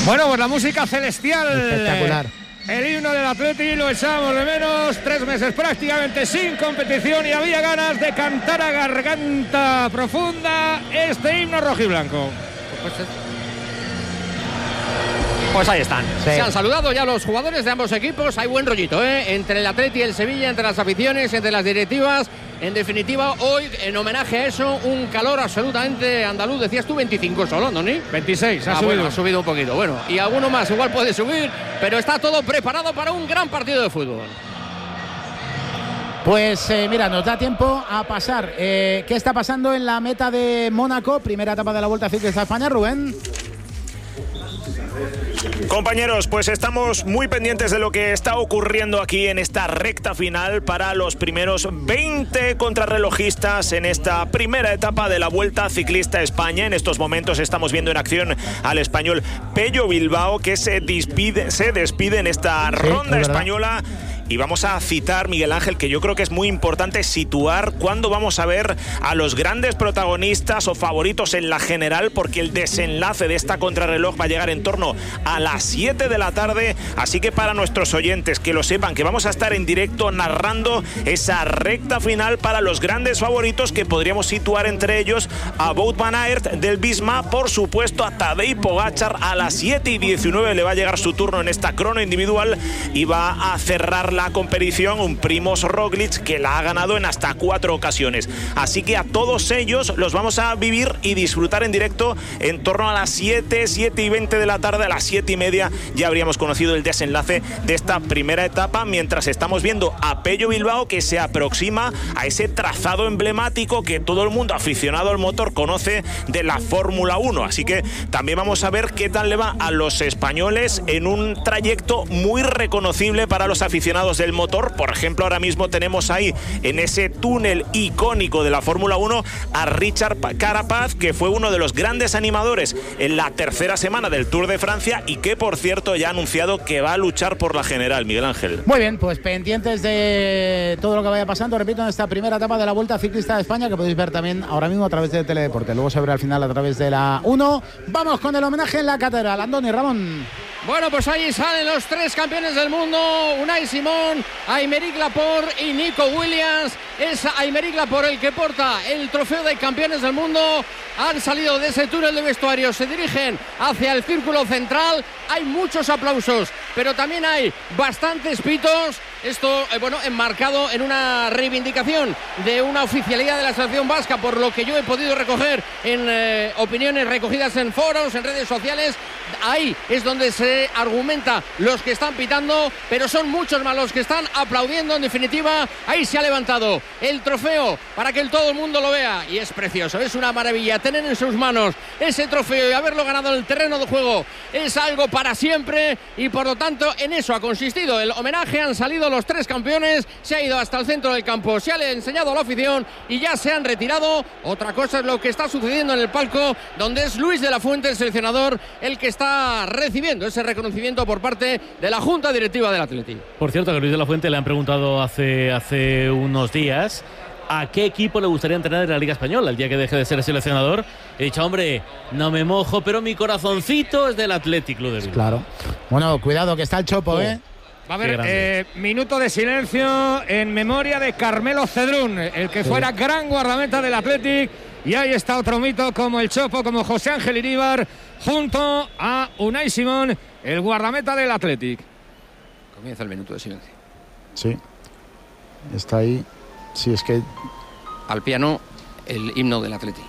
Bueno, pues la música celestial. Espectacular. El himno del Atleti lo echábamos de menos. 3 meses prácticamente sin competición y había ganas de cantar a garganta profunda este himno rojiblanco. Pues ahí están. Sí. Se han saludado ya los jugadores de ambos equipos. Hay buen rollito, entre el Atleti y el Sevilla, entre las aficiones, entre las directivas. En definitiva, hoy, en homenaje a eso, un calor absolutamente andaluz. Decías tú 25 solo, Andoni. 26, ha subido un poquito. Bueno, y alguno más igual puede subir, pero está todo preparado para un gran partido de fútbol. Pues mira, nos da tiempo a pasar. ¿Qué está pasando en la meta de Mónaco? Primera etapa de la Vuelta Ciclista a España, Rubén. Compañeros, pues estamos muy pendientes de lo que está ocurriendo aquí en esta recta final para los primeros 20 contrarrelojistas en esta primera etapa de la Vuelta Ciclista a España. En estos momentos estamos viendo en acción al español Pello Bilbao, que se despide en esta ronda española. Y vamos a citar, Miguel Ángel, que yo creo que es muy importante situar cuándo vamos a ver a los grandes protagonistas o favoritos en la general, porque el desenlace de esta contrarreloj va a llegar en torno a las 7 de la tarde. Así que para nuestros oyentes, que lo sepan, que vamos a estar en directo narrando esa recta final para los grandes favoritos, que podríamos situar entre ellos a Wout van Aert del Visma, por supuesto a Tadej Pogačar. A las 7:19 le va a llegar su turno en esta crono individual y va a cerrar la competición un Primož Roglič, que la ha ganado en hasta 4 ocasiones. Así que a todos ellos los vamos a vivir y disfrutar en directo en torno a las 7:20 de la tarde. A las 7:30 ya habríamos conocido el desenlace de esta primera etapa, mientras estamos viendo a Pello Bilbao, que se aproxima a ese trazado emblemático que todo el mundo aficionado al motor conoce de la Fórmula 1. Así que también vamos a ver qué tal le va a los españoles en un trayecto muy reconocible para los aficionados del motor. Por ejemplo, ahora mismo tenemos ahí en ese túnel icónico de la Fórmula 1 a Richard Carapaz, que fue uno de los grandes animadores en la tercera semana del Tour de Francia y que, por cierto, ya ha anunciado que va a luchar por la general. Miguel Ángel. Muy bien, pues pendientes de todo lo que vaya pasando, repito, en esta primera etapa de la Vuelta Ciclista de España, que podéis ver también ahora mismo a través de Teledeporte. Luego se verá al final a través de la 1. Vamos con el homenaje en la catedral. Andoni, Ramón. Bueno, pues ahí salen los 3 campeones del mundo: Unai Simón, Aymeric Laporte y Nico Williams. Es Aymeric Laporte el que porta el trofeo de campeones del mundo. Han salido de ese túnel de vestuario, se dirigen hacia el círculo central. Hay muchos aplausos, pero también hay bastantes pitos. Esto, enmarcado en una reivindicación de una oficialidad de la selección vasca, por lo que yo he podido recoger en opiniones recogidas en foros, en redes sociales. Ahí es donde se argumenta los que están pitando, pero son muchos más los que están aplaudiendo. En definitiva, ahí se ha levantado el trofeo para que todo el mundo lo vea, y es precioso, es una maravilla tener en sus manos ese trofeo y haberlo ganado en el terreno de juego. Es algo para siempre, y por lo tanto en eso ha consistido el homenaje. Han salido los 3 campeones, se ha ido hasta el centro del campo, se ha enseñado a la afición y ya se han retirado. Otra cosa es lo que está sucediendo en el palco, donde es Luis de la Fuente, el seleccionador, el que está recibiendo ese reconocimiento por parte de la Junta Directiva del Atleti. Por cierto, que a Luis de la Fuente le han preguntado hace unos días a qué equipo le gustaría entrenar en la Liga Española el día que deje de ser seleccionador. He dicho, hombre, no me mojo, pero mi corazoncito es del Athletic Club de Bilbao. Claro. Bueno, cuidado que está el Chopo, Va a haber minuto de silencio en memoria de Carmelo Cedrún, el que fuera gran guardameta del Athletic. Y ahí está otro mito como el Chopo, como José Ángel Iríbar, junto a Unai Simón, el guardameta del Athletic. Comienza el minuto de silencio. Sí, está ahí. Sí, es que al piano el himno del Athletic.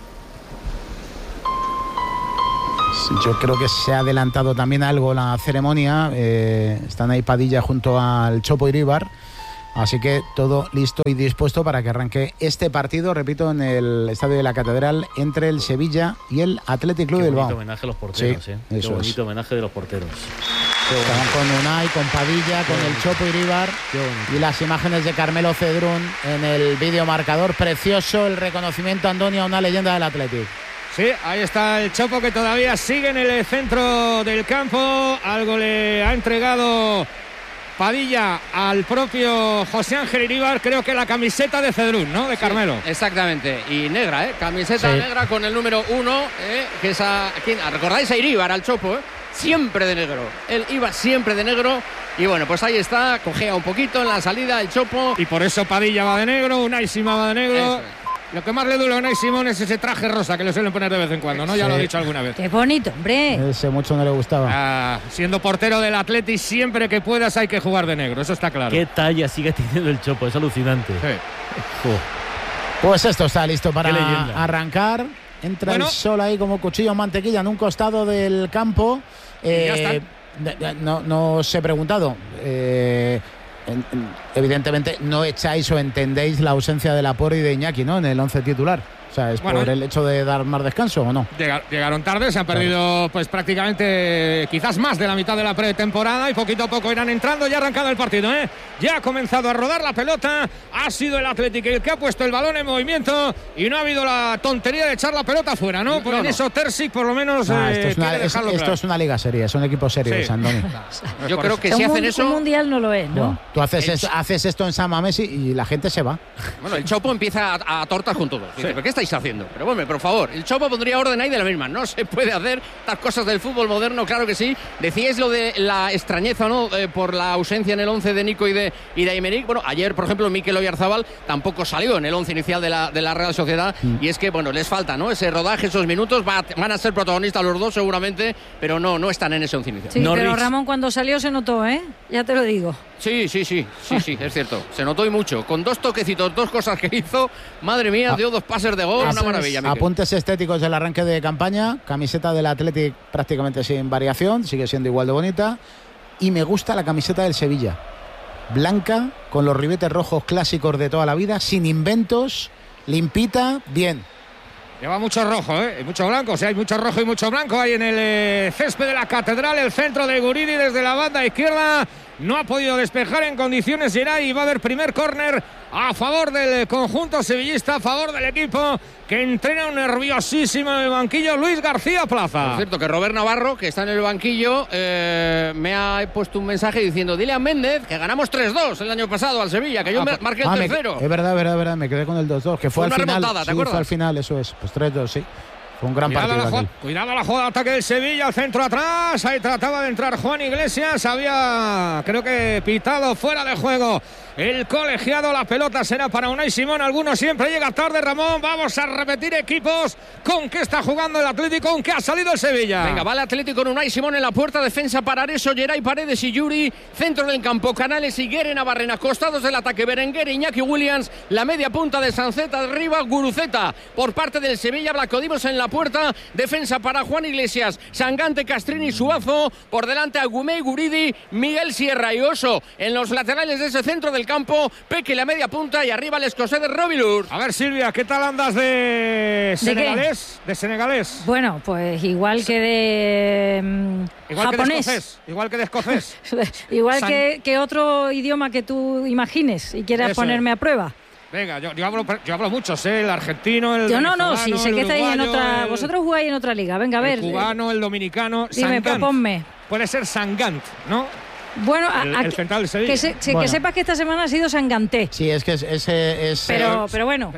Yo creo que se ha adelantado también algo la ceremonia. Están ahí Padilla junto al Chopo Iríbar. Así que todo listo y dispuesto para que arranque este partido, repito, en el Estadio de la Catedral, entre el Sevilla y el Athletic Club de Bilbao. Qué bonito homenaje a los porteros, sí, Qué bonito homenaje de los porteros. Estaban con Unai, con Padilla, con el Chopo Iríbar y las imágenes de Carmelo Cedrún en el vídeo marcador. Precioso el reconocimiento, Andoni, a una leyenda del Athletic. Sí, ahí está el Chopo, que todavía sigue en el centro del campo. Algo le ha entregado Padilla al propio José Ángel Iríbar, creo que la camiseta de Cedrún, ¿no? De Carmelo. Sí, exactamente, y negra, camiseta negra con el número 1, que es ¿recordáis a Iríbar, al Chopo? siempre de negro. Él iba siempre de negro. Y bueno, pues ahí está, cojea un poquito en la salida el Chopo. Y por eso Padilla va de negro, Unai Simón va de negro. Eso es. Lo que más le duele a Unai Simón es ese traje rosa que le suelen poner de vez en cuando, ¿no? Ya lo he dicho alguna vez. Qué bonito, hombre. Ese mucho no le gustaba. Siendo portero del Atleti, siempre que puedas hay que jugar de negro, eso está claro. Qué talla sigue teniendo el Chopo, es alucinante. Sí. Pues esto está listo para Qué leyenda. arrancar. Entra Bueno. el sol ahí como cuchillo en mantequilla en un costado del campo. Ya están. No os he preguntado. Evidentemente no echáis o entendéis la ausencia de Laporte y de Iñaki, ¿no? En el 11 titular. O sea, ¿es Bueno, por el hecho de dar más descanso o no? Llegaron tarde, se han perdido pues prácticamente quizás más de la mitad de la pretemporada y poquito a poco irán entrando. Ya ha arrancado el partido, ¿eh? Ya ha comenzado a rodar la pelota. Ha sido el Atlético el que ha puesto el balón en movimiento y no ha habido la tontería de echar la pelota fuera, ¿no? Porque en eso Terzic por lo menos esto es una liga seria, es un equipo serio, Sí. Andoni. Yo creo que si hacen eso. Un mundial no lo es, ¿no? No. Tú haces esto en San Mamés y la gente se va. Bueno, el Chopo empieza a tortas con todos. Dice, ¿pero qué estáis haciendo? Pero bueno, por favor, el Chopo pondría orden ahí de la misma. No se puede hacer estas cosas del fútbol moderno, claro que sí. Decíais lo de la extrañeza, ¿no? Por la ausencia en el 11 de Nico y de Aymeric. Bueno, ayer, por ejemplo, Mikel Oyarzabal tampoco salió en el 11 inicial de la Real Sociedad. Y es que, bueno, les falta, ¿no? Ese rodaje, esos minutos. Van a ser protagonistas los dos seguramente, pero no están en ese 11 inicial. Sí, Norwich. pero Ramón cuando salió se notó, ¿eh? Ya te lo digo. Sí, es cierto. Se notó y mucho. Con dos toquecitos, dos cosas que hizo. Madre mía, dio dos pases de gol. Una maravilla, Mikel. Apuntes estéticos del arranque de campaña. Camiseta del Athletic prácticamente sin variación. Sigue siendo igual de bonita. Y me gusta la camiseta del Sevilla. Blanca, con los ribetes rojos clásicos de toda la vida. Sin inventos. Limpita, bien. Lleva mucho rojo, mucho blanco, o sea, hay mucho rojo y mucho blanco ahí en el césped de la Catedral, el centro de Guridi desde la banda izquierda. No ha podido despejar en condiciones Geray y va a haber primer córner a favor del conjunto sevillista, a favor del equipo que entrena un nerviosísimo en el banquillo Luis García Plaza. Por cierto, que Robert Navarro, que está en el banquillo, me ha puesto un mensaje diciendo: dile a Méndez que ganamos 3-2 el año pasado al Sevilla, que yo marqué el tercero. Es verdad, me quedé con el 2-2, que fue al final. Remontada, ¿te acuerdas? Fue al final, eso es. Pues 3-2, sí. Fue un gran partido. Cuidado la jugada de ataque del Sevilla, al centro atrás. Ahí trataba de entrar Juan Iglesias. Había, creo que, pitado fuera de juego el colegiado. La pelota será para Unai Simón. Alguno siempre llega tarde, Ramón. Vamos a repetir equipos. ¿Con qué está jugando el Atlético? ¿Con qué ha salido el Sevilla? Venga, va el Atlético con Unai Simón en la puerta. Defensa para Areso, Geray, Paredes y Yuri. Centro del campo, Canales y Guerra Navarrena. Costados del ataque, Berenguer, Iñaki Williams. La media punta de Sanceta, arriba Guruceta. Por parte del Sevilla, Blacodimos en la puerta. Defensa para Juan Iglesias, Sangante, Castrini, Suazo. Por delante Agumé, Guridi, Miguel Sierra y Oso. En los laterales de ese centro del campo, Peque la media punta y arriba el escocés de Robilur. A ver, Silvia, ¿qué tal andas de senegalés? ¿De senegalés? Bueno, pues igual que de japonés. Igual que de escocés. Igual que otro idioma que tú imagines y quieras ponerme a prueba. Venga, yo hablo mucho, sé el argentino, el yo sí, sé que estáis en otra. Vosotros jugáis en otra liga. Venga, a ver. El cubano, el dominicano. Dime, proponme. Puede ser Sangant, ¿no? Bueno, el central de Sevilla. Que sepas que esta semana ha sido Sanganté. Sí, es que es pero bueno.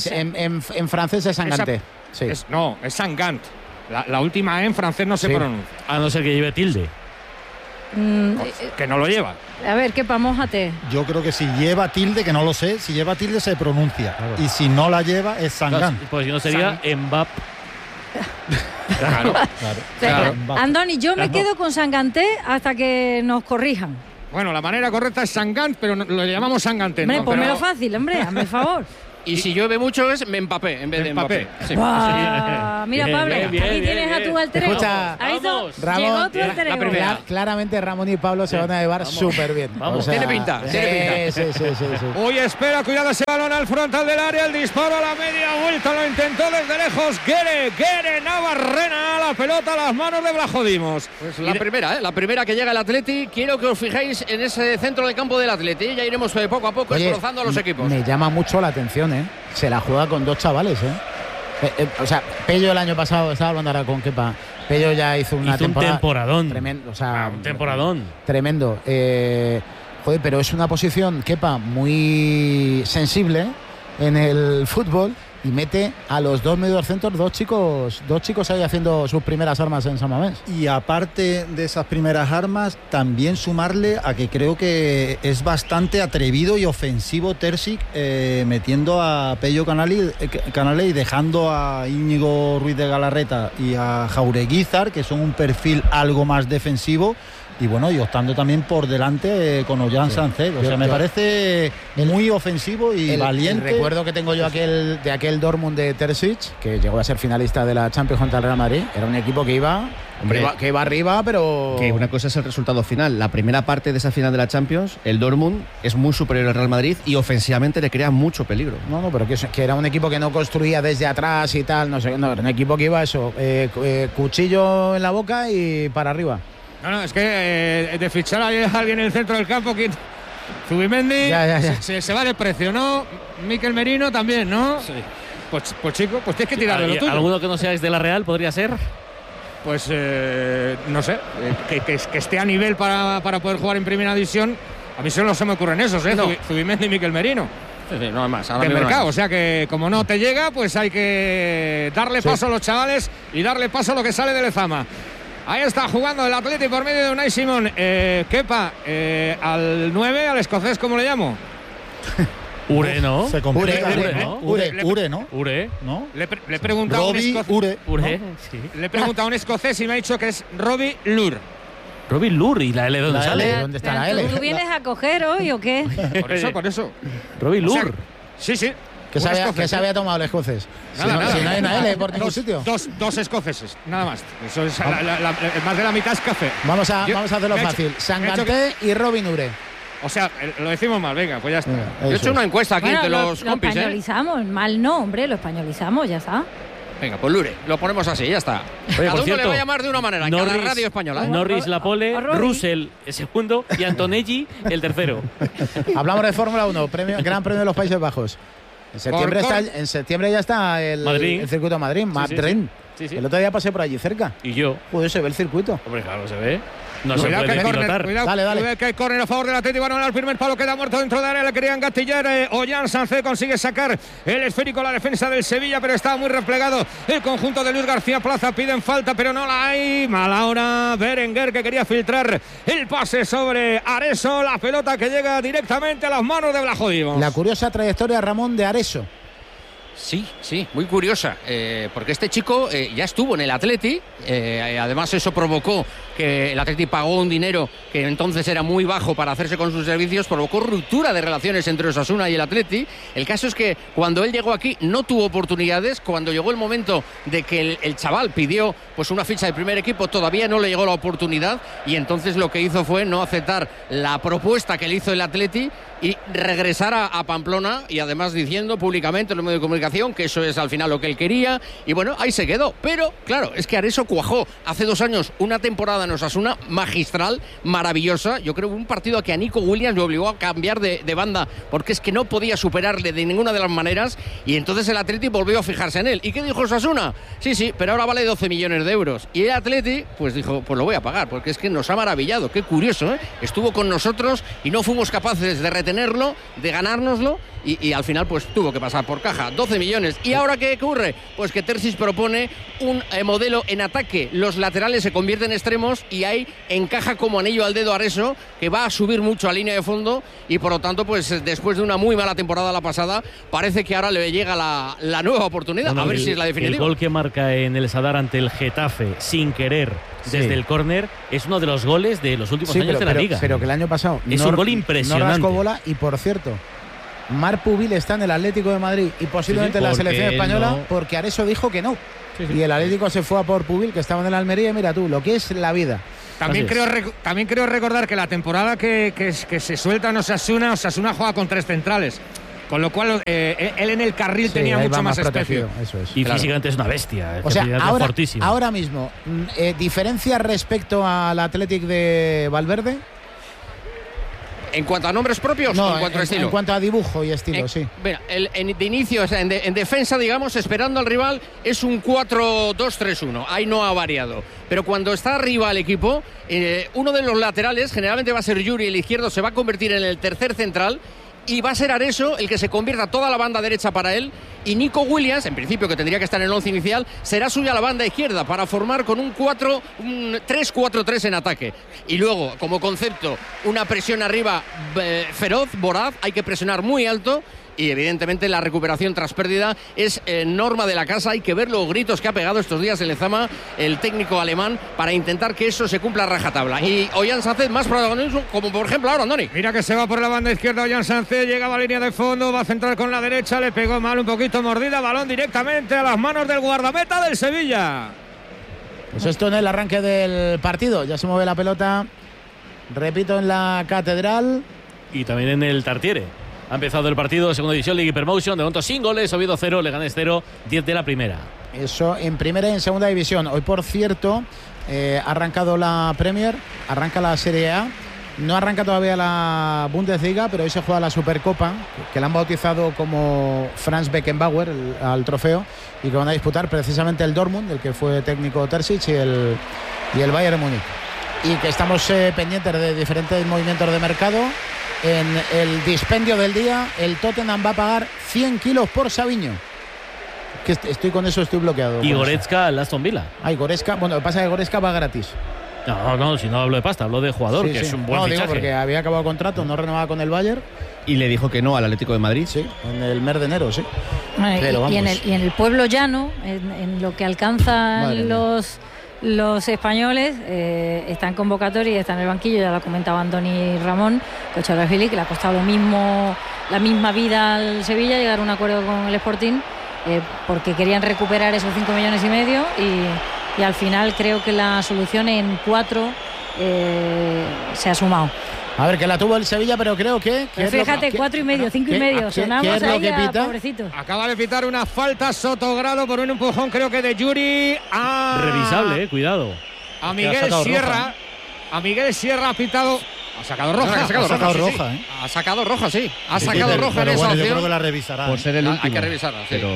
En francés es Sanganté. Sí. Es Sangant. La última E en francés no se pronuncia. A no ser que lleve tilde. Que no lo lleva. A ver, ¿qué mójate? Yo creo que si lleva tilde, que no lo sé, si lleva tilde se pronuncia. Claro. Y si no la lleva es Sangán. Pues si no sería Mbap. Claro. Andoni, yo me quedo con Sanganté hasta que nos corrijan. Bueno, la manera correcta es Sangant, pero lo llamamos Sanganté. Hombre, ponmelo fácil, hombre, hazme el favor. Y si llueve mucho es Mbappé en vez de Mbappé. Sí. Mira, Pablo, aquí tienes a tu alter ego. Ramón, llegó tu alter ego. Claramente Ramón y Pablo se van a llevar súper bien. Vamos. Tiene pinta. Sí. Hoy espera, cuidado ese balón al frontal del área, el disparo a la media vuelta, lo intentó desde lejos Guerra Navarrena, la pelota a las manos de Blajodimos. Pues la primera que llega el Atleti. Quiero que os fijéis en ese centro del campo del Atleti. Ya iremos poco a poco desbrozando a los equipos. Me llama mucho la atención, se la juega con dos chavales, o sea, Pello el año pasado, estaba hablando ahora con Kepa, Pello ya hizo un temporadón tremendo, o sea, un temporadón tremendo, pero es una posición, Kepa, muy sensible en el fútbol, y mete a los dos mediocentros, dos chicos ahí haciendo sus primeras armas en San Mamés. Y aparte de esas primeras armas, también sumarle a que creo que es bastante atrevido y ofensivo Terzic, metiendo a Pello Canale y dejando a Íñigo Ruiz de Galarreta y a Jaureguizar, que son un perfil algo más defensivo. Y bueno, y optando también por delante con Ollán Sánchez. O sea, me parece muy ofensivo y valiente. El recuerdo que tengo yo de aquel Dortmund de Terzic, que llegó a ser finalista de la Champions contra el Real Madrid, era un equipo que iba arriba, pero... Que una cosa es el resultado final. La primera parte de esa final de la Champions, el Dortmund es muy superior al Real Madrid y ofensivamente le crea mucho peligro. No, pero que era un equipo que no construía desde atrás y tal, no sé, no, era un equipo que iba eso, cuchillo en la boca y para arriba. No, es que de fichar a alguien en el centro del campo, Zubimendi se va de precio, ¿no? Mikel Merino también, ¿no? Sí. Pues chico, pues tienes que tirar de lo tuyo. ¿Alguno que no seáis de la Real podría ser? Pues no sé, que esté a nivel para poder jugar en primera división. A mí solo se me ocurren esos, ¿eh? No. Zubimendi y Mikel Merino. Sí, no hay más. De mercado, o sea que como no te llega, pues hay que darle paso a los chavales y darle paso a lo que sale de Lezama. Ahí está jugando el Atleti por medio de Unai Simón. Kepa, al 9, al escocés, ¿cómo le llamo? Ure, ¿no? Se complica. Ure, ¿no? Le he preguntado a un escocés. Sí. Le he preguntado a un escocés y me ha dicho que es Robbie Lur. Robbie Lur, ¿y la L dónde sale? ¿Dónde está la L? ¿Tú vienes a coger hoy o qué? Por eso. Robbie Lur. Sí. ¿Qué se había tomado el escocés? Nada. Si no hay una L por ningún sitio. Dos escoceses, nada más. Eso es más de la mitad es café. Vamos a hacerlo fácil. Sangarté y Robin Ure. O sea, lo decimos mal, venga, pues ya está. Yo he hecho una encuesta aquí entre los compis, Lo españolizamos, mal no, hombre, lo españolizamos, ya está. Venga, pues Lure, lo ponemos así, ya está. Oye, cada por uno cierto, le va a llamar de una manera, en cada radio española. Norris la pole, Russell el segundo y Antonelli el tercero. Hablamos de Fórmula 1, Gran Premio de los Países Bajos. En septiembre ya está el circuito de Madrid. Sí. El otro día pasé por allí cerca. ¿Y yo? Pues se ve el circuito. Hombre, claro, se ve. No se cuidado, puede pilotar. Dale. Que hay córner a favor del Atlético. Balón al primer palo, queda muerto dentro de área. Le querían gatillar. Ollán Sánchez consigue sacar el esférico, la defensa del Sevilla, pero estaba muy replegado el conjunto de Luis García Plaza. Piden falta, pero no la hay. Mala hora. Berenguer, que quería filtrar el pase sobre Areso. La pelota que llega directamente a las manos de Blajodimos. La curiosa trayectoria, Ramón, de Areso. Sí, muy curiosa, porque este chico ya estuvo en el Atleti, además eso provocó que el Atleti pagó un dinero que entonces era muy bajo para hacerse con sus servicios, provocó ruptura de relaciones entre Osasuna y el Atleti. El caso es que cuando él llegó aquí no tuvo oportunidades, cuando llegó el momento de que el chaval pidió pues una ficha de primer equipo, todavía no le llegó la oportunidad y entonces lo que hizo fue no aceptar la propuesta que le hizo el Atleti y regresar a Pamplona, y además diciendo públicamente en los medios de comunicación que eso es al final lo que él quería, y bueno, ahí se quedó. Pero claro, es que Areso cuajó hace 2 años una temporada en Osasuna magistral, maravillosa. Yo creo que un partido que a Nico Williams le obligó a cambiar de banda, porque es que no podía superarle de ninguna de las maneras, y entonces el Atleti volvió a fijarse en él. ¿Y qué dijo Osasuna? Sí, pero ahora vale 12 millones de euros. Y el Atleti pues dijo, pues lo voy a pagar, porque es que nos ha maravillado. Qué curioso, ¿eh? Estuvo con nosotros y no fuimos capaces de retenerlo, de ganárnoslo, y al final pues tuvo que pasar por caja. 12 millones. ¿Y ahora qué ocurre? Pues que Terzic propone un modelo en ataque. Los laterales se convierten en extremos y ahí encaja como anillo al dedo Areso, que va a subir mucho a línea de fondo, y por lo tanto pues después de una muy mala temporada la pasada, parece que ahora le llega la nueva oportunidad. A ver si es la definitiva. El gol que marca en el Sadar ante el Getafe sin querer desde el córner es uno de los goles de los últimos años de la Liga. Pero que el año pasado es un gol impresionante. No rascó bola, y por cierto, Marc Pubil está en el Atlético de Madrid y posiblemente en la selección española, porque Areso dijo que no. Y el Atlético se fue a por Pubil, que estaba en el Almería, y mira tú, lo que es la vida. También creo recordar que la temporada que se suelta en Osasuna juega con 3 centrales. Con lo cual, él en el carril tenía mucho más espacio. Y físicamente es una bestia. O sea, ahora mismo, ¿diferencia respecto al Athletic de Valverde? ¿En cuanto a nombres propios o en cuanto a estilo? En cuanto a dibujo y estilo, sí. Mira, de inicio, o sea, en defensa, digamos, esperando al rival, es un 4-2-3-1. Ahí no ha variado. Pero cuando está arriba el equipo, uno de los laterales, generalmente va a ser Yuri, el izquierdo se va a convertir en el tercer central, y va a ser Areso el que se convierta toda la banda derecha para él, y Nico Williams, en principio que tendría que estar en el 11 inicial, será suya la banda izquierda para formar con un 3-4-3 en ataque. Y luego, como concepto, una presión arriba feroz, voraz, hay que presionar muy alto. Y evidentemente la recuperación tras pérdida es norma de la casa. Hay que ver los gritos que ha pegado estos días en Lezama el técnico alemán para intentar que eso se cumpla a rajatabla. Y Ollán Sánchez más protagonismo, como por ejemplo ahora Andoni. Mira que se va por la banda izquierda Ollán Sánchez, llegaba a línea de fondo, va a centrar con la derecha, le pegó mal, un poquito mordida, balón directamente a las manos del guardameta del Sevilla. Pues esto en el arranque del partido, ya se mueve la pelota, repito, en la Catedral. Y también en el Tartiere. Ha empezado el partido de segunda división, League Promotion, de momento sin goles, Oviedo 0, Leganés 0, 10 de la primera. Eso en primera y en segunda división. Hoy, por cierto, ha arrancado la Premier, arranca la Serie A. No arranca todavía la Bundesliga, pero hoy se juega la Supercopa, que la han bautizado como Franz Beckenbauer, al trofeo, y que van a disputar precisamente el Dortmund, el que fue técnico Terzic, y el Bayern Múnich. Y que estamos pendientes de diferentes movimientos de mercado. En el dispendio del día, el Tottenham va a pagar 100 kilos por Savinho. Que estoy con eso, estoy bloqueado. Y Goretzka al Aston Villa. Ay, Goretzka, bueno, lo que pasa es que Goretzka va gratis. No, si no hablo de pasta, hablo de jugador, Sí, que sí. es un buen fichaje. Digo, porque había acabado contrato, no renovaba con el Bayern. Y le dijo que no al Atlético de Madrid. Sí, en el mes de enero, sí. Pero y en el pueblo llano, en lo que alcanzan los españoles, está en convocatoria y está en el banquillo, ya lo ha comentado Andoni Ramón, Cochorrafili, que le ha costado lo mismo, la misma vida al Sevilla, llegar a un acuerdo con el Sporting, porque querían recuperar esos 5,5 millones y al final creo que la solución en 4 se ha sumado. A ver, que la tuvo el Sevilla, pero creo que... Fíjate, 4,5, 5,5. Sonamos ahí a pobrecito. Acaba de pitar una falta Sotogrado por un empujón, creo que de Yuri a... Revisable, cuidado. A Miguel Sierra. A Miguel Sierra ha pitado... Ha sacado roja. Ha sacado roja, ¿eh? Ha sacado roja, sí. Ha Sí, sacado roja en esa bueno, yo opción. creo que la revisará. Por ser el último. Hay que revisarla, sí. Pero...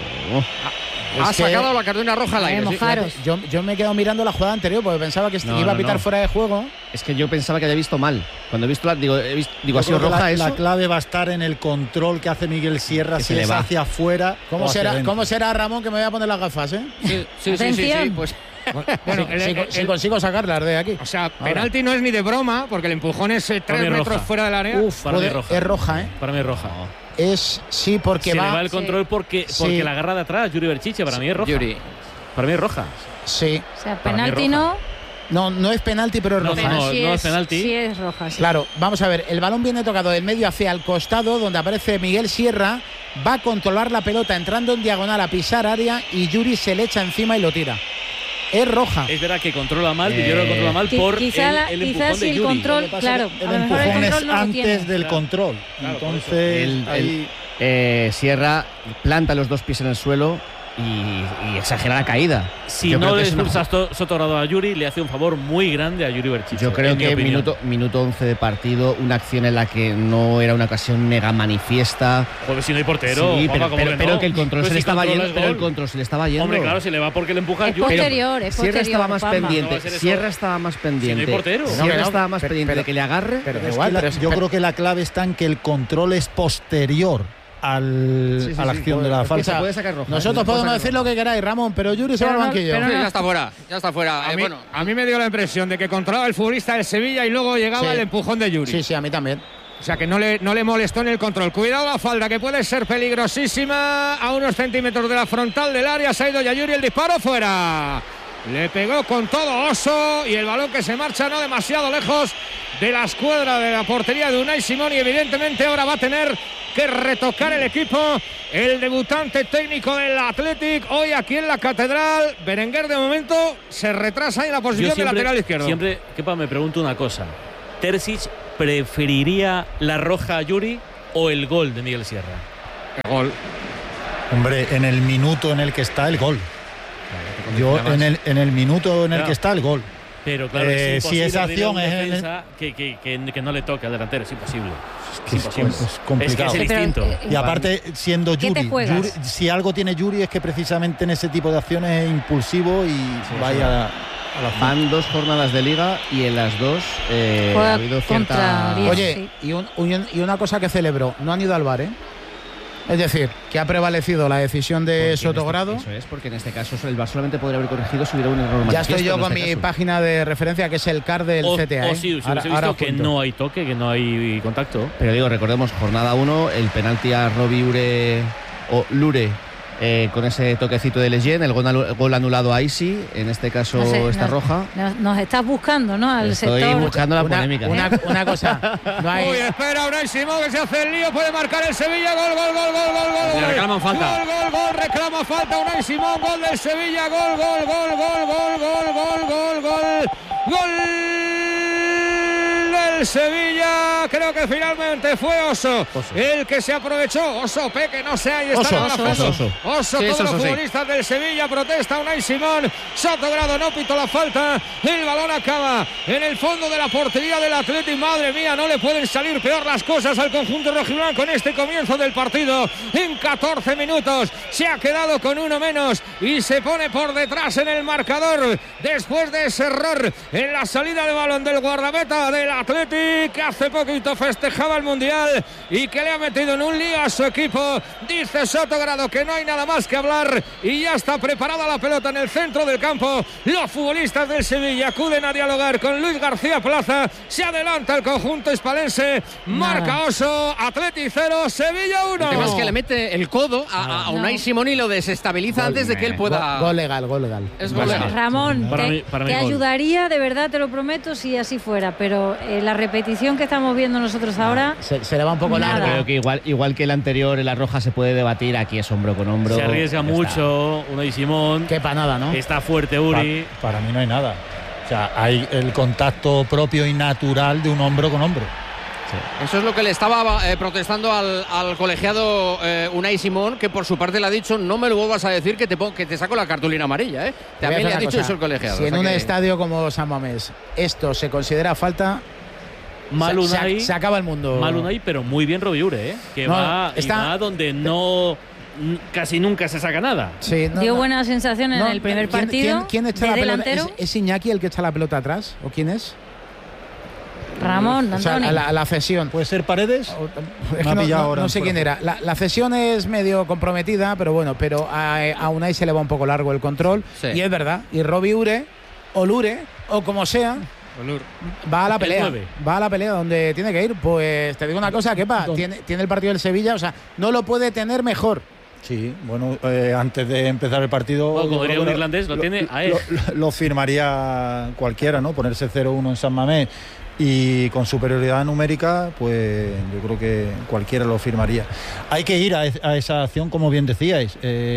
Ha sacado la cartulina roja al aire. Mojaros. Yo me he quedado mirando la jugada anterior porque pensaba que iba a pitar fuera de juego. Es que yo pensaba que había visto mal. Cuando he visto la... Digo, ¿ha sido creo que roja eso? La clave va a estar en el control que hace Miguel Sierra, Que si se es le va. hacia afuera. ¿Cómo será, Ramón, que me voy a poner las gafas, eh? Sí. Pues Bueno, si consigo sacarlas de aquí. O sea, penalti no es ni de broma, porque el empujón es 3 Para mí metros roja. fuera del área. Uf, para mí joder, roja. es roja, ¿eh? Para mí es roja. Sí, porque Se va... le va el control porque la agarra de atrás, Yuri Berchiche, para mí es roja. Yuri. Para mí es roja. Sí. O sea, Para mí penalti roja. No es penalti, pero es No, roja. no, sí no es penalti. Sí es roja, sí. Claro, vamos a ver, el balón viene tocado del medio hacia el costado, donde aparece Miguel Sierra, va a controlar la pelota entrando en diagonal a pisar área y Yuri se le echa encima y lo tira. Es roja. Es verdad que controla mal, yo creo que controla mal por Quizás el empujón si de el Yuri. control, claro, El a lo mejor el empujón es control no lo antes tiene. del Claro. control. Claro, por Entonces, ahí... Sierra planta los 2 pies en el suelo y exagera la caída. Si Yo no creo que le es una- expulsas Sotogrado a Yuri, le hace un favor muy grande a Yuri Berchiche. Yo creo en mi que opinión. minuto 11 de partido, una acción en la que no era una ocasión mega manifiesta. Joder, si no hay portero. Sí, Juanma, ¿cómo pero no? que el control Pues se le si estaba controlas yendo. Pero el gol. control se le estaba yendo. Hombre, claro, se le va porque le empuja a Es Yuri. posterior, Sierra estaba más Juanma. No va pendiente. a ser eso. Sierra estaba más pendiente. Si no hay portero. Sierra No, estaba más pero- pendiente de que le agarre. Pero Es que igual, yo creo que la clave está en que el control es posterior a la acción de la falta. Se puede sacar roja. Nosotros podemos decir lo que queráis, Ramón, pero Yuri se va al banquillo. pero Sí, ya está fuera. Ya está fuera. A mí me dio la impresión de que controlaba el futbolista del Sevilla y luego llegaba Sí. el empujón de Yuri. Sí, a mí también. O sea que no le molestó en el control. Cuidado la falda, que puede ser peligrosísima. A unos centímetros de la frontal del área se ha ido Yuri, el disparo fuera. Le pegó con todo Oso y el balón que se marcha no demasiado lejos de la escuadra de la portería de Unai Simón, y evidentemente ahora va a tener que retocar el equipo el debutante técnico del Athletic hoy aquí en la Catedral. Berenguer de momento se retrasa en la posición de lateral izquierdo. Siempre, Kepa, me pregunto una cosa. ¿Terzic preferiría la roja a Yuri o el gol de Miguel Sierra? El gol. Hombre, en el minuto en el que está el gol. Yo en el minuto en el que está el gol. Pero claro, es si imposible esa pedirle a un acción es en el- defensa que no le toque al delantero, es imposible. que es complicado. Es que es el instinto. Y aparte, siendo ¿Qué te Yuri, juegas? si algo tiene Yuri es que precisamente en ese tipo de acciones es impulsivo y vaya Van 2 jornadas de Liga y en las 2 ha habido cierta... 10, Oye, sí. y una cosa que celebró, no han ido al VAR, ¿eh? Es decir, que ha prevalecido la decisión de Sotogrado. Eso es, porque en este caso el VAR solamente podría haber corregido si hubiera un error manifiesto. Ya estoy yo con en este mi caso. página de referencia, que es el CAR del CTA. O sí, si ahora, hubiese visto que junto. no hay toque, que no hay contacto. Pero digo, recordemos, jornada 1, el penalti a Robi Lure con ese toquecito de Leyen, el gol anulado a Isi, en este caso No sé, esta roja. Nos estás buscando, ¿no? Al Estoy sector. buscando la polémica. Una cosa, no hay... Uy, espera, Unai Simón que se hace el lío, puede marcar el Sevilla, gol. Le reclaman falta. Gol, reclama falta Unai Simón, gol del Sevilla, gol del Sevilla. Creo que finalmente fue Oso el que se aprovechó. Oso, Peque, no sé, ahí está. Oso. Sí, Todos los sí. futbolistas del Sevilla protesta Unai Simón. Sotogrado no pitó la falta. El balón acaba en el fondo de la portería del Athletic. Madre mía, no le pueden salir peor las cosas al conjunto rojiblanco en este comienzo del partido. En 14 minutos se ha quedado con uno menos y se pone por detrás en el marcador después de ese error en la salida de balón del guardameta del Athletic, que hace poquito festejaba el Mundial y que le ha metido en un lío a su equipo. Dice Sotogrado que no hay nada más que hablar y ya está preparada la pelota en el centro del campo. Los futbolistas del Sevilla acuden a dialogar con Luis García Plaza. Se adelanta el conjunto hispalense. Marca Oso, Athletic 0, Sevilla 1. El tema es que le mete el codo a Unai Simón y lo desestabiliza antes de que él pueda... Gol legal. Es gol legal. Ramón, Para te mí gol. ayudaría, de verdad te lo prometo, si así fuera, pero la repetición que estamos viendo nosotros ahora... Se le va un poco Nada. largo. Creo que igual que el anterior en la roja se puede debatir, aquí es hombro con hombro. Se arriesga Ya mucho Unai Simón. Qué panada, ¿no? Está fuerte Uri. Para mí no hay nada. O sea, hay el contacto propio y natural de un hombro con hombro. Eso es lo que le estaba protestando al colegiado Unai Simón, que por su parte le ha dicho: no me lo vuelvas a decir que te saco la cartulina amarilla. Te voy a También le hacer ha una dicho cosa. eso el colegiado. Si en un estadio como San Mamés esto se considera falta, Mal Unai, se acaba el mundo. Mal Unai, pero muy bien Robi Ure, que No, va donde casi nunca se saca nada. Sí, Dio buenas sensaciones no, en el primer ¿quién- partido. ¿Quién echa de la pelota? delantero. ¿Es Iñaki el que echa la pelota atrás? ¿O quién es? Ramón, O sea, Antonio. a la cesión. ¿Puede ser Paredes? Es Me ha que pillado ahora no en sé fuera. quién era. La cesión es medio comprometida, pero bueno, pero a Unai se le va un poco largo el control. Sí. Y es verdad. Y Robi Ure, o Lure, o como sea, va a la El pelea. 9. Va a la pelea donde tiene que ir. Pues te digo una cosa, Kepa, tiene el partido del Sevilla, o sea, no lo puede tener mejor. Sí, bueno, antes de empezar el partido... Bueno, como yo diría creo un que irlandés, lo tiene a él. Lo firmaría cualquiera, ¿no? Ponerse 0-1 en San Mamés y con superioridad numérica, pues yo creo que cualquiera lo firmaría. Hay que ir a esa acción, como bien decíais.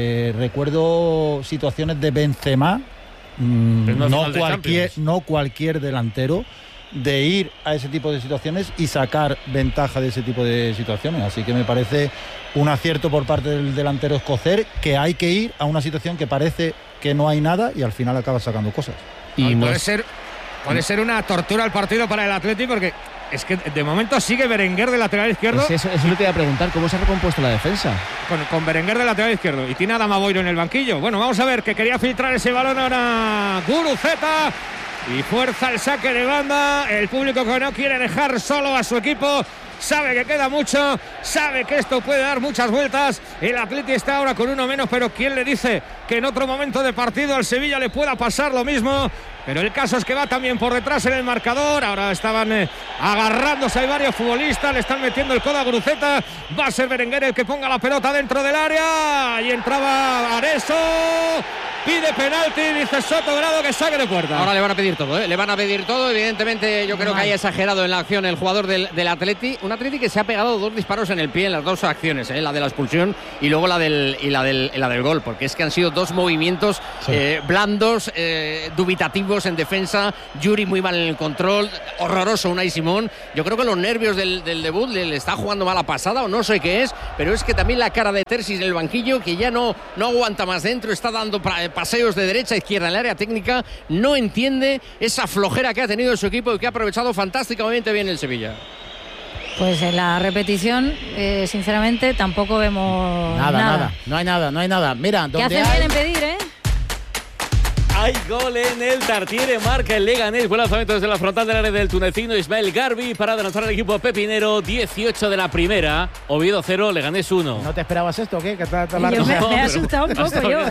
Recuerdo situaciones de Benzema, Pero no final de Champions. no cualquier delantero, de ir a ese tipo de situaciones y sacar ventaja de ese tipo de situaciones. Así que me parece un acierto por parte del delantero escocés, que hay que ir a una situación que parece que no hay nada y al final acaba sacando cosas. Y Puede ser una tortura el partido para el Athletic, porque es que de momento sigue Berenguer de lateral izquierdo. eso lo te iba a preguntar, ¿cómo se ha recompuesto la defensa? Con Berenguer de lateral izquierdo y tiene a Adama Boiro en el banquillo. Bueno, vamos a ver, que quería filtrar ese balón ahora Guruceta y fuerza el saque de banda. El público que no quiere dejar solo a su equipo sabe que queda mucho, sabe que esto puede dar muchas vueltas. El Athletic está ahora con uno menos, pero ¿quién le dice que en otro momento de partido al Sevilla le pueda pasar lo mismo? Pero el caso es que va también por detrás en el marcador. Ahora estaban agarrándose, hay varios futbolistas, le están metiendo el codo a Guruceta. Va a ser Berenguer el que ponga la pelota dentro del área. Y entraba Areso. Pide penalti, dice Sotogrado que saque de puerta. Ahora le van a pedir todo, ¿eh? Le van a pedir todo. Evidentemente, yo creo que hay exagerado en la acción el jugador del Atleti. Un Atleti que se ha pegado 2 disparos en el pie en las 2 acciones, ¿eh? La de la expulsión y luego la del gol. Porque es que han sido 2 movimientos blandos, dubitativos en defensa. Yuri muy mal en el control. Horroroso Unai Simón. Yo creo que los nervios del debut le está jugando mala pasada o no sé qué es. Pero es que también la cara de Terzic en el banquillo, que ya no aguanta más dentro. Está dando paseos de derecha a izquierda en el área técnica. No entiende esa flojera que ha tenido su equipo y que ha aprovechado fantásticamente bien el Sevilla. Pues en la repetición, sinceramente, tampoco vemos Nada. No hay nada. Mira, ¿Qué donde hacen hay... bien en pedir, eh? Hay gol en el Tartiere, marca el Leganés. Buen lanzamiento desde la frontal del área del tunecino Ismael Garbi para adelantar al equipo pepinero. 18 de la primera. Oviedo 0, Leganés 1. ¿No te esperabas esto o qué? Que me he asustado un poco yo,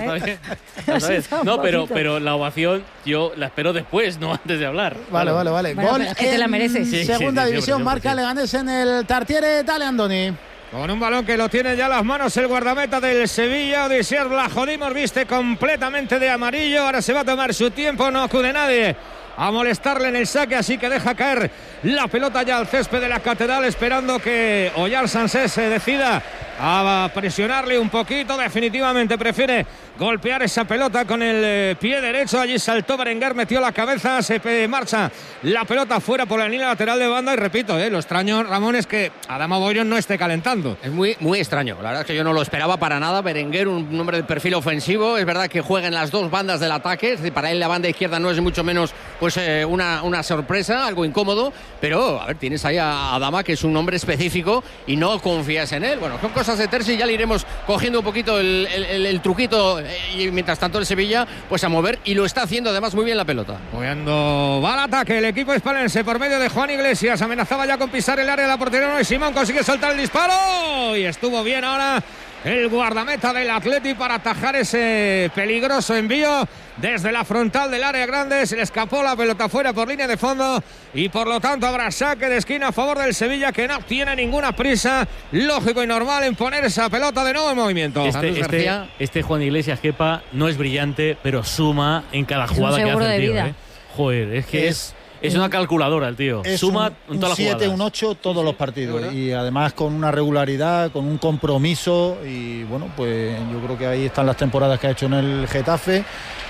No, pero la ovación yo la espero después, no antes de hablar. Vale. Bueno, Gol es que te la mereces. Segunda división, siempre, marca Leganés en el Tartiere. Dale, Andoni. Con un balón que lo tiene ya en las manos el guardameta del Sevilla, Odysseas Vlachodimos, viste completamente de amarillo. Ahora se va a tomar su tiempo, no acude nadie a molestarle en el saque, así que deja caer la pelota ya al césped de la Catedral, esperando que Oyar Sánchez se decida a presionarle un poquito. Definitivamente prefiere golpear esa pelota con el pie derecho. Allí saltó Berenguer, metió la cabeza, se marcha la pelota fuera por la línea lateral de banda. Y repito, lo extraño, Ramón, es que Adama Boyón no esté calentando. Es muy, muy extraño. La verdad es que yo no lo esperaba para nada. Berenguer, un hombre de perfil ofensivo. Es verdad que juega en las dos bandas del ataque. Es decir, para él la banda izquierda no es mucho menos pues una sorpresa, algo incómodo. Pero, a ver, tienes ahí a Adama, que es un hombre específico y no confías en él. Bueno, son cosas de Terzi, ya le iremos cogiendo un poquito el truquito. Y mientras tanto el Sevilla pues a mover, y lo está haciendo además muy bien la pelota. Cuando va al ataque el equipo hispalense por medio de Juan Iglesias, amenazaba ya con pisar el área de la portería, y Simón consigue soltar el disparo y estuvo bien ahora el guardameta del Athletic para atajar ese peligroso envío desde la frontal del área grande. Se le escapó la pelota fuera por línea de fondo y por lo tanto habrá saque de esquina a favor del Sevilla, que no tiene ninguna prisa, lógico y normal, en poner esa pelota de nuevo en movimiento. Este Juan Iglesias, Kepa, no es brillante, pero suma en cada jugada que hace el tío. Joder, es que es una calculadora el tío. Suma en todas las jugadas. 7, un 8 todos los partidos. Y además con una regularidad, con un compromiso. Y bueno, pues yo creo que ahí están las temporadas que ha hecho en el Getafe.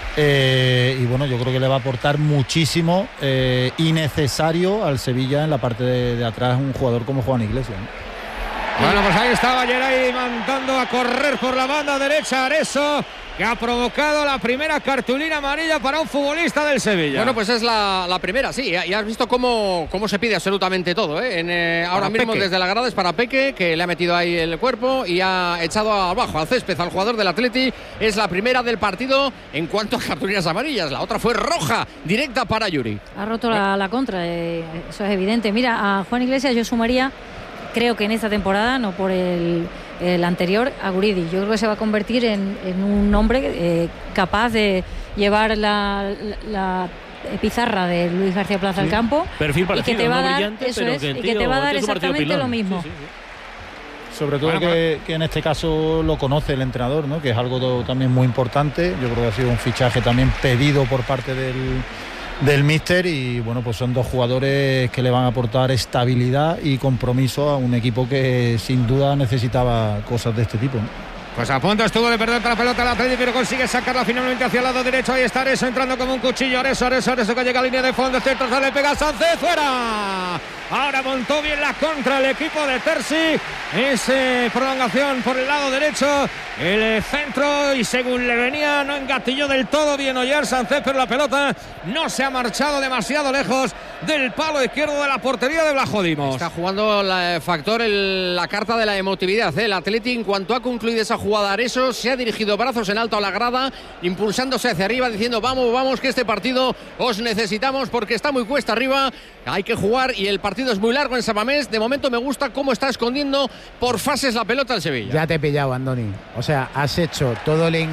Y bueno, yo creo que le va a aportar muchísimo y necesario al Sevilla en la parte de atrás un jugador como Juan Iglesias, ¿no? Bueno, pues ahí estaba Geray mandando a correr por la banda derecha Areso, que ha provocado la primera cartulina amarilla para un futbolista del Sevilla. Bueno, pues es la primera, sí. Y has visto cómo se pide absolutamente todo, ahora mismo Peque. Desde la grada es para Peque, que le ha metido ahí el cuerpo y ha echado abajo al césped al jugador del Atleti. Es la primera del partido en cuanto a cartulinas amarillas. La otra fue roja, directa para Yuri. Ha roto la contra, eso es evidente. Mira, a Juan Iglesias yo sumaría, creo que en esta temporada, no por el anterior, a Guridi. Yo creo que se va a convertir en un hombre capaz de llevar la pizarra de Luis García Plaza al campo, perfil parecido, y que te va a dar, brillante, eso es, y que te va a dar exactamente lo mismo. Sí. Sobre todo que en este caso lo conoce el entrenador, ¿no? Que es algo también muy importante. Yo creo que ha sido un fichaje también pedido por parte del míster, y bueno, pues son dos jugadores que le van a aportar estabilidad y compromiso a un equipo que sin duda necesitaba cosas de este tipo, ¿no? Pues a punto estuvo de perder otra pelota el Atlético, pero consigue sacarla finalmente hacia el lado derecho. Ahí está Areso entrando como un cuchillo. Areso que llega a línea de fondo, centro, le pega a Sánchez, fuera. Ahora montó bien la contra el equipo de Terzi. Esa prolongación por el lado derecho, el centro, y según le venía no engatilló del todo bien Oyar Sánchez, pero la pelota no se ha marchado demasiado lejos del palo izquierdo de la portería de Vlachodimos. Está jugando la carta de la emotividad, el Athletic. En cuanto ha concluido esa jugada, Areso se ha dirigido brazos en alto a la grada, impulsándose hacia arriba, diciendo vamos, que este partido os necesitamos porque está muy cuesta arriba, hay que jugar y el partido es muy largo en San Mamés. De momento me gusta cómo está escondiendo por fases la pelota el Sevilla. Ya te he pillado, Andoni. O sea, has hecho todo el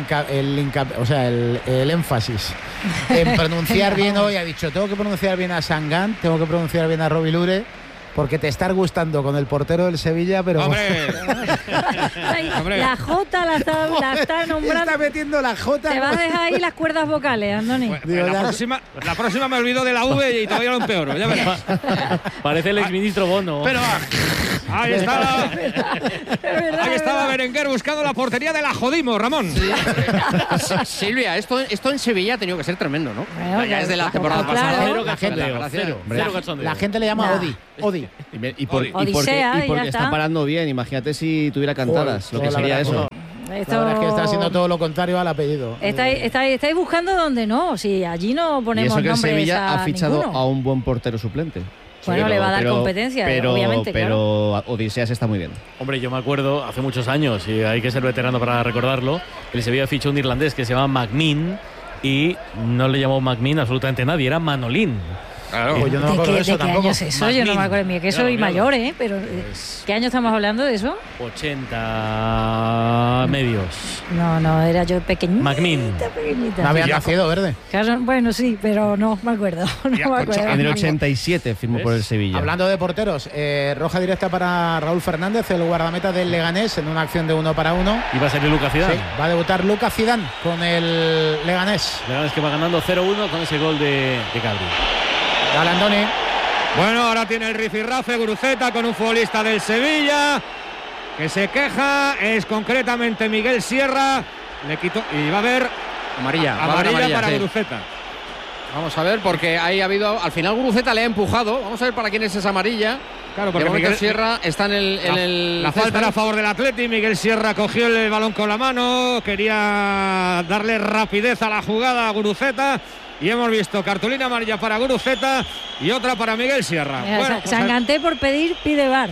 énfasis en pronunciar bien hoy. Ha dicho, tengo que pronunciar bien a Sangán, tengo que pronunciar bien a Robi Lure, porque te está gustando con el portero del Sevilla, pero... ¡Hombre! La J la está nombrando. Está metiendo la J. Te vas a dejar ahí las cuerdas vocales, Andoni. La próxima me olvido de la V y todavía lo empeoro, ya verás. Parece el exministro Bono. Pero ahí estaba Berenguer buscando la portería de Vlachodimos, Ramón. Silvia, esto en Sevilla ha tenido que ser tremendo, ¿no? Bueno, ya es de la temporada pasada. La gente le llama Odi. Y porque está parando bien. Imagínate si tuviera cantadas, lo que sería eso. La verdad es que está haciendo todo lo contrario al apellido. Estáis buscando donde no, si allí no ponemos nombres. Y eso que el Sevilla ha fichado ninguno. A un buen portero suplente. Bueno, le va a dar competencia, obviamente. Pero Odiseas está muy bien. Hombre, yo me acuerdo hace muchos años, y hay que ser veterano para recordarlo, el Sevilla fichó un irlandés que se llama McMinn, y no le llamó McMinn absolutamente nadie, era Manolín. Claro, pues yo no me acuerdo de eso ¿De qué tampoco. año es eso? Yo no me acuerdo. Mira, que soy mayor, pero ¿qué año estamos hablando de eso? 80 medios. No, era yo pequeñita. McMinn. Pequeñita. No había nacido, Verde. Claro, bueno, sí, pero no me acuerdo. No me acuerdo. En el 87 firmó por el Sevilla. Hablando de porteros, roja directa para Raúl Fernández, el guardameta del Leganés, en una acción de 1 para 1. Y va a salir Lucas Zidane. Sí, va a debutar Lucas Zidane con el Leganés. Leganés que va ganando 0-1 con ese gol de Cabri. Dale, Andoni. Bueno, ahora tiene el rifirrafe Guruceta con un futbolista del Sevilla que se queja, es concretamente Miguel Sierra. Le quitó y va a haber amarilla para sí. Guruceta. Vamos a ver, porque ahí ha habido, al final Guruceta le ha empujado. Vamos a ver para quién es esa amarilla. Claro, porque Miguel Miguel Sierra está la falta era a favor del Atleti. Miguel Sierra cogió el balón con la mano, quería darle rapidez a la jugada a Guruceta. Y hemos visto cartulina amarilla para Guruceta y otra para Miguel Sierra. Bueno, Sanganté por pedir, pide VAR.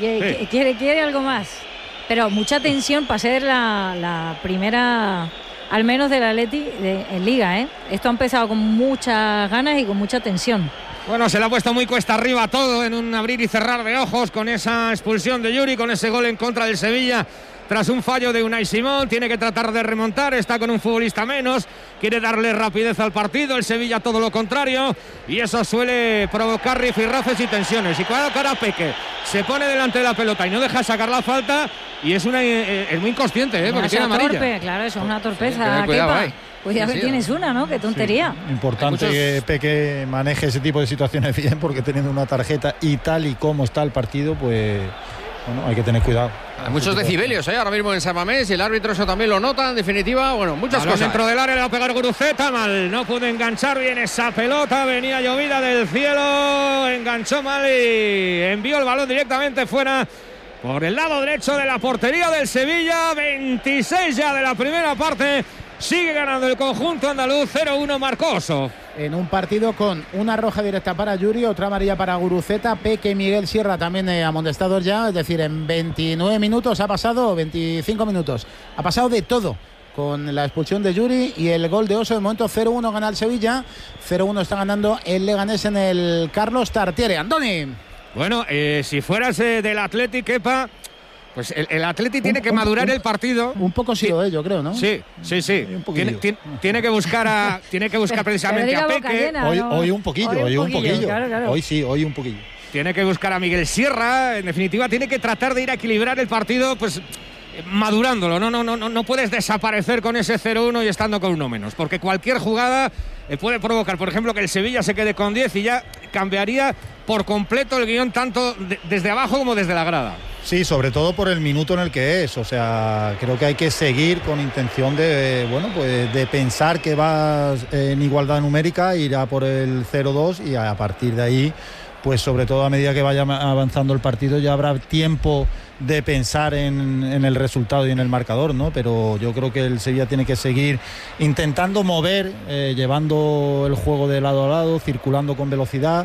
Quiere algo más. Pero mucha tensión para ser la primera, al menos del Atleti en Liga. Esto ha empezado con muchas ganas y con mucha tensión. Bueno, se le ha puesto muy cuesta arriba todo en un abrir y cerrar de ojos con esa expulsión de Yuri, con ese gol en contra del Sevilla. Tras un fallo de Unai Simón, tiene que tratar de remontar, está con un futbolista menos, quiere darle rapidez al partido, el Sevilla todo lo contrario, y eso suele provocar rifirrafes y tensiones. Y cuando Peque se pone delante de la pelota y no deja sacar la falta, y es muy inconsciente, porque tiene amarilla. Torpe, claro, eso es una torpeza. Sí, cuidado ahí. Pues ya tienes una, ¿no? Qué tontería. Sí, importante que Peque maneje ese tipo de situaciones bien, porque teniendo una tarjeta y tal y como está el partido, pues bueno, hay que tener cuidado. Hay muchos decibelios ahora mismo en San Mamés y el árbitro eso también lo nota. En definitiva, bueno, muchas cosas. Dentro del área le va a pegar Guruceta, mal. No pudo enganchar bien esa pelota. Venía llovida del cielo. Enganchó mal y envió el balón directamente fuera por el lado derecho de la portería del Sevilla. 26 ya de la primera parte. Sigue ganando el conjunto andaluz. 0-1 Marcoso. En un partido con una roja directa para Yuri, otra amarilla para Guruceta, Peque y Miguel Sierra también amonestados ya, es decir, en 29 minutos ha pasado, 25 minutos, ha pasado de todo con la expulsión de Yuri y el gol de Oso. De momento 0-1 gana el Sevilla, 0-1 está ganando el Leganés en el Carlos Tartiere. Andoni. Bueno, si fueras del Athletic, Kepa, pues el Atleti tiene que madurar el partido. Un poco sí lo es, yo creo, ¿no? Sí. Tiene que buscar precisamente a Peque. Hoy un poquillo. Claro. Hoy un poquillo. Tiene que buscar a Miguel Sierra. En definitiva, tiene que tratar de ir a equilibrar el partido, pues madurándolo. No puedes desaparecer con ese 0-1 y estando con uno menos, porque cualquier jugada puede provocar, por ejemplo, que el Sevilla se quede con 10 y ya cambiaría por completo el guión, tanto desde abajo como desde la grada. Sí, sobre todo por el minuto en el que es. O sea, creo que hay que seguir con intención de, pues de pensar que vas en igualdad numérica, irá por el 0-2 y a partir de ahí, pues sobre todo a medida que vaya avanzando el partido ya habrá tiempo de pensar en el resultado y en el marcador, ¿no? Pero yo creo que el Sevilla tiene que seguir intentando mover, llevando el juego de lado a lado, circulando con velocidad,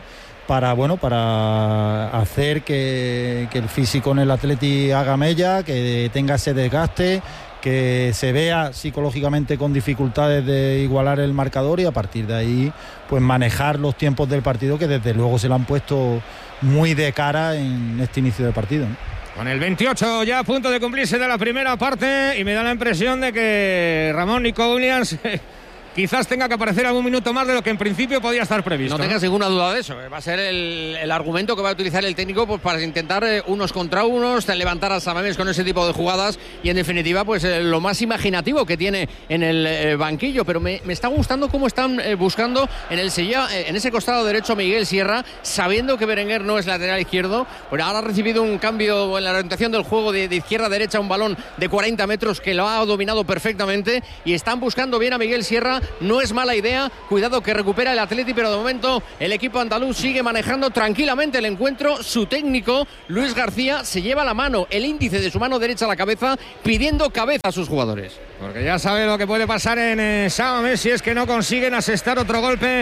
para hacer que el físico en el Atleti haga mella, que tenga ese desgaste, que se vea psicológicamente con dificultades de igualar el marcador y a partir de ahí pues manejar los tiempos del partido, que desde luego se le han puesto muy de cara en este inicio de partido, ¿no? Con el 28 ya a punto de cumplirse de la primera parte, y me da la impresión de que Ramón Nico Williams quizás tenga que aparecer algún minuto más de lo que en principio podía estar previsto. No tengas ninguna duda de eso. Va a ser el argumento que va a utilizar el técnico, pues, para intentar unos contra unos, levantar a San Mamés con ese tipo de jugadas y en definitiva pues lo más imaginativo que tiene en el banquillo. Pero me está gustando cómo están buscando en el Sevilla, en ese costado derecho, Miguel Sierra, sabiendo que Berenguer no es lateral izquierdo. Bueno, ahora ha recibido un cambio en la orientación del juego de izquierda a derecha, un balón de 40 metros que lo ha dominado perfectamente y están buscando bien a Miguel Sierra. No es mala idea, cuidado que recupera el Atleti, pero de momento el equipo andaluz sigue manejando tranquilamente el encuentro. Su técnico, Luis García, se lleva la mano, el índice de su mano derecha a la cabeza, pidiendo cabeza a sus jugadores. Porque ya sabe lo que puede pasar en San Mamés si es que no consiguen asestar otro golpe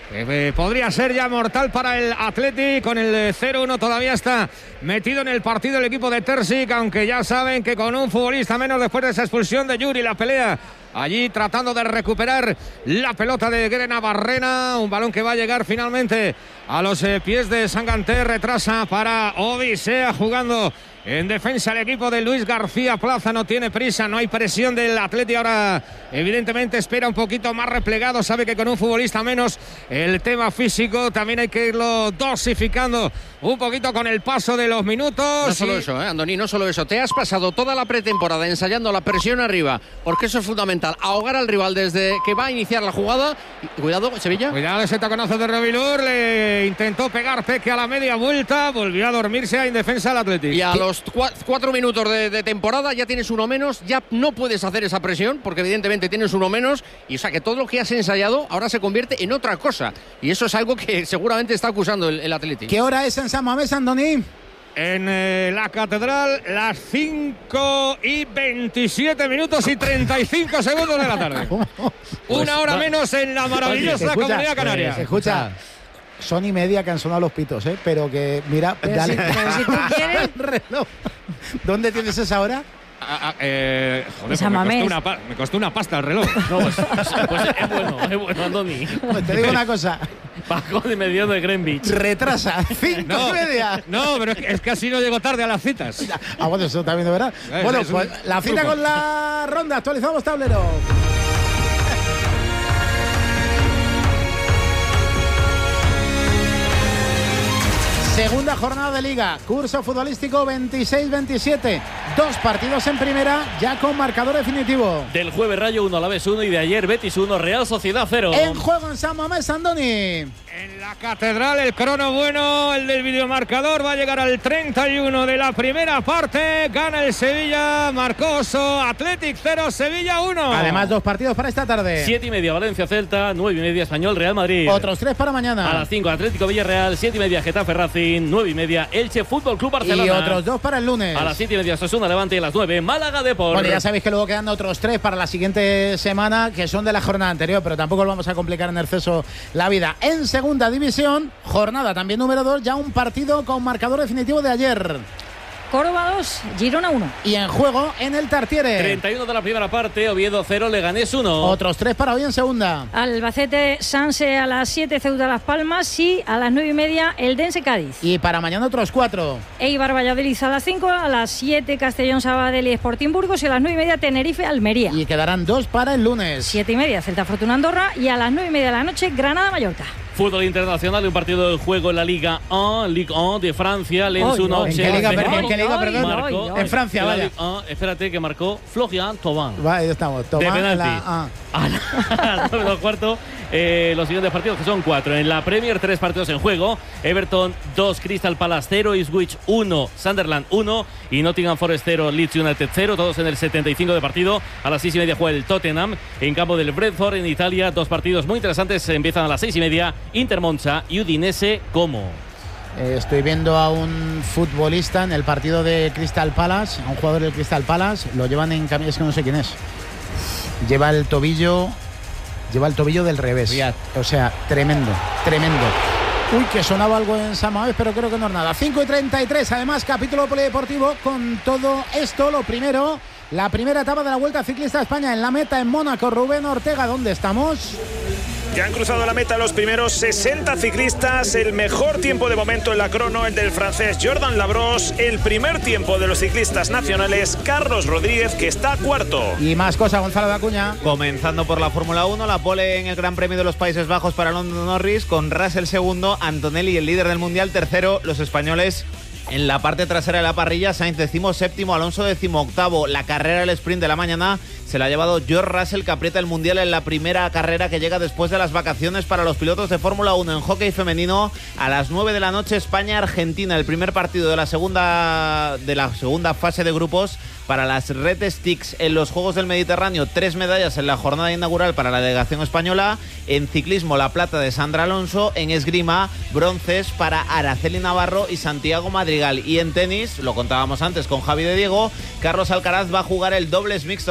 Podría ser ya mortal para el Athletic. Con el 0-1 todavía está metido en el partido el equipo de Terzic, aunque ya saben que con un futbolista menos después de esa expulsión de Yuri, la pelea allí tratando de recuperar la pelota de Grena Barrena, un balón que va a llegar finalmente a los pies de Sanganté, retrasa para Odisea, jugando en defensa el equipo de Luis García Plaza, no tiene prisa, no hay presión del Atleti, ahora evidentemente espera un poquito más replegado, sabe que con un futbolista menos el tema físico también hay que irlo dosificando un poquito con el paso de los minutos. No solo eso, Andoni, no solo eso, te has pasado toda la pretemporada ensayando la presión arriba, porque eso es fundamental, ahogar al rival desde que va a iniciar la jugada. Cuidado, Sevilla. Cuidado ese taconazo de Robilur, le intentó pegar Peque a la media vuelta, volvió a dormirse en defensa del Atleti. Y a los 4 minutos de temporada ya tienes uno menos, ya no puedes hacer esa presión, porque evidentemente tienes uno menos, y o sea que todo lo que has ensayado ahora se convierte en otra cosa, y eso es algo que seguramente está acusando el Atleti. ¿Qué hora es en San Mamés, Andoni? En la Catedral, las 5:27 minutos y 35 segundos de la tarde. Una hora menos en la maravillosa Comunidad Canaria. Escucha, son y media que han sonado los pitos, pero que mira, pero dale. pero si tú quieres. Reloj. ¿Dónde tienes esa hora? Joder, pues me costó una pasta el reloj. No, pues es bueno, Andoni. Pues te digo una cosa. Paco de medio de Greenwich. Retrasa, 5:30. No, pero es que así no llego tarde a las citas. Bueno, eso también de verdad. Bueno, pues la cita con la ronda, actualizamos tablero. Segunda jornada de Liga, curso futbolístico 26-27. 2 partidos en primera, ya con marcador definitivo. Del jueves Rayo 1, Alavés 1 y de ayer Betis 1, Real Sociedad 0. En juego en San Mamés, Andoni. En la Catedral, el crono bueno, el del videomarcador, va a llegar al 31 de la primera parte. Gana el Sevilla, Marcoso, Athletic 0, Sevilla 1. Además, 2 partidos para esta tarde. 7:30 Valencia Celta, 9:30 Español Real Madrid. Otros 3 para mañana. A las 5 Atlético Villarreal, 7:30 Getafe Racing, 9:30 Elche Fútbol Club Barcelona. Y otros 2 para el lunes. A las 7:30 Osasuna Levante y a las 9 Málaga Depor. Bueno, ya sabéis que luego quedan otros 3 para la siguiente semana, que son de la jornada anterior, pero tampoco os vamos a complicar en exceso la vida. En segunda división, jornada también número 2, ya un partido con marcador definitivo de ayer. Córdoba 2, Girona 1. Y en juego en el Tartiere. 31 de la primera parte, Oviedo 0, Leganés 1. Otros 3 para hoy en segunda. Albacete Sanse a las 7, Ceuta Las Palmas, y a las 9:30 Eldense Cádiz. Y para mañana otros 4. Eibar Valladolid a las 5, a las 7 Castellón Sabadell y Sporting Burgos, y a las 9:30 Tenerife Almería. Y quedarán 2 para el lunes. 7:30 Celta Fortuna Andorra, y a las 9:30 de la noche Granada Mallorca. Fútbol internacional, un partido de juego en la Liga 1 de Francia. Lens 1. ¿En qué liga, perdón? En Francia, vaya. Espérate, que marcó Florian Thauvin. Va, ahí estamos. De penalti. A las 9:15, los siguientes partidos, que son 4. En la Premier, 3 partidos en juego. Everton 2, Crystal Palace 0, Ipswich 1, Sunderland 1 y Nottingham Forest 0, Leeds United 0. Todos en el 75 de partido. A las 6:30 juega el Tottenham en campo del Brentford en Italia. 2 partidos muy interesantes. Empiezan a las 6:30. Inter Monza y Udinese Como. Estoy viendo a un futbolista en el partido de Crystal Palace, a un jugador del Crystal Palace, lo llevan en camino, es que no sé quién es. Lleva el tobillo del revés. Riyad. O sea, tremendo. Uy, que sonaba algo en San Mamés, pero creo que no es nada. 5:33, además, capítulo polideportivo con todo esto. Lo primero, la primera etapa de la Vuelta Ciclista a España en la meta en Mónaco. Rubén Ortega, ¿dónde estamos? Ya han cruzado la meta los primeros 60 ciclistas. El mejor tiempo de momento en la crono, el del francés Jordan Labros. El primer tiempo de los ciclistas nacionales, Carlos Rodríguez, que está cuarto. Y más cosas, Gonzalo de Acuña. Comenzando por la Fórmula 1, la pole en el Gran Premio de los Países Bajos para Lando Norris, con Russell segundo, Antonelli el líder del Mundial tercero, los españoles en la parte trasera de la parrilla, Sainz 17º, Alonso 18º. La carrera del sprint de la mañana se la ha llevado George Russell, que aprieta el Mundial en la primera carrera que llega después de las vacaciones para los pilotos de Fórmula 1. En hockey femenino, a las 9 de la noche, España-Argentina, el primer partido de la segunda fase de grupos para las Red Sticks en los Juegos del Mediterráneo. 3 medallas en la jornada inaugural para la delegación española. En ciclismo, la plata de Sandra Alonso. En esgrima, bronces para Araceli Navarro y Santiago Madrigal. Y en tenis, lo contábamos antes con Javi de Diego, Carlos Alcaraz va a jugar el dobles mixto